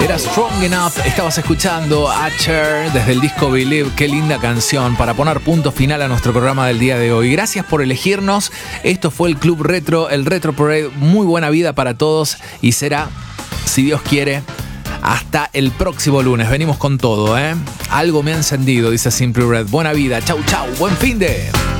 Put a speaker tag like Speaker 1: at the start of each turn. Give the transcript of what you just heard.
Speaker 1: Era Strong Enough, estabas escuchando a Cher desde el disco Believe. Qué linda canción para poner punto final a nuestro programa del día de hoy. Gracias por elegirnos. Esto fue el Club Retro, el Retro Parade. Muy buena vida para todos y será, si Dios quiere, hasta el próximo lunes. Venimos con todo, ¿eh? Algo me ha encendido, dice Simply Red. Buena vida, chau, chau, buen fin de...